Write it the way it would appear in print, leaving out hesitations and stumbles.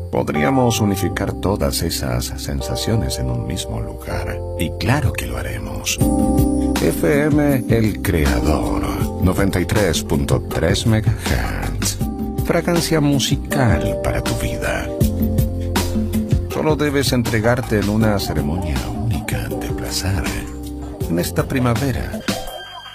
Podríamos unificar todas esas sensaciones en un mismo lugar. Y claro que lo haremos. FM El Creador, 93.3 MHz. Fragancia musical para tu vida. Solo debes entregarte en una ceremonia única de placer. En esta primavera,